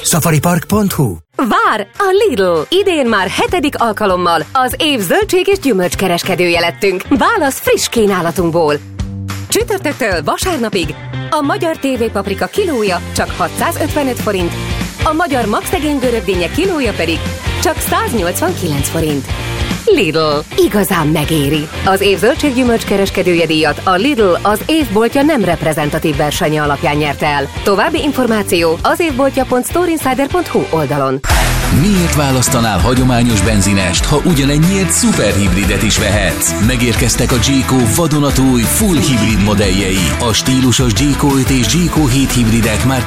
Safaripark.hu. Vár a Lidl! Idén már 7. alkalommal az év zöldség és gyümölcskereskedője lettünk. Válasz friss kínálatunkból. Csütörtöktől vasárnapig a magyar TV paprika kilója csak 655 forint, a magyar Max szegény görögdínyek kilója pedig csak 189 forint. Lidl. Igazán megéri. Az év zöldség-gyümölcs kereskedője díjat a Lidl az évboltja nem reprezentatív versenye alapján nyerte el. További információ az évboltja.storeinsider.hu oldalon. Miért választanál hagyományos benzinest, ha ugyanennyiért szuperhibridet is vehetsz? Megérkeztek a Jayco vadonatúj full hibrid modelljei. A stílusos Jayco 5 és Jayco 7 hibridek már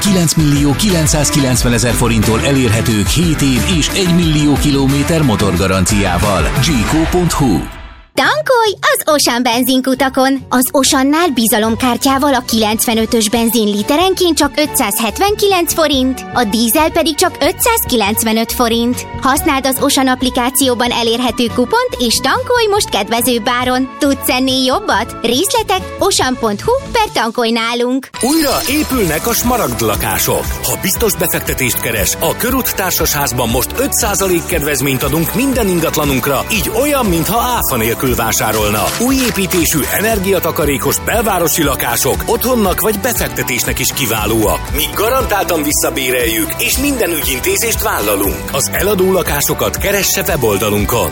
9.990.000 forinttól elérhetők 7 év és 1 millió kilométer motorgaranciával. Jayco.hu. Tankolj az Ocean benzinkutakon! Az Oceannál bizalomkártyával a 95-ös benzin literenként csak 579 forint, a dízel pedig csak 595 forint. Használd az Ocean applikációban elérhető kupont, és tankolj most kedvezőbb áron. Tudsz ennél jobbat? Részletek ocean.hu/tankolj nálunk. Újra épülnek a smaragd lakások. Ha biztos befektetést keres, a Körút Társasházban most 5% kedvezményt adunk minden ingatlanunkra, így olyan, mintha áfa nélkül vásárolna. Új építésű, energiatakarékos belvárosi lakások otthonnak vagy befektetésnek is kiválóak. Mi garantáltan visszabéreljük, és minden ügyintézést vállalunk. Az eladó lakásokat keresse weboldalunkon.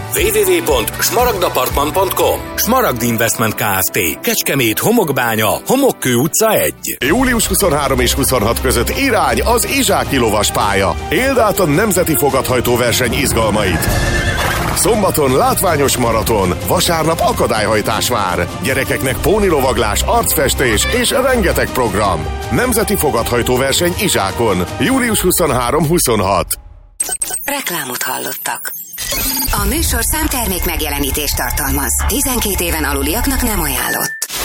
www.smaragdapartman.com. Smaragd Investment Kft. Kecskemét, Homokbánya, Homokkő utca 1. Július 23 és 26 között irány az Izsáki lovaspálya. Éld át a nemzeti fogathajtóverseny izgalmait. Szombaton látványos maraton, vasárnap akadályhajtás vár. Gyerekeknek pónilovaglás, arcfestés és rengeteg program. Nemzeti fogathajtóverseny Izsákon. Július 23-26. Reklámot hallottak. A műsorszám termék megjelenítést tartalmaz. 12 éven aluliaknak nem ajánlott.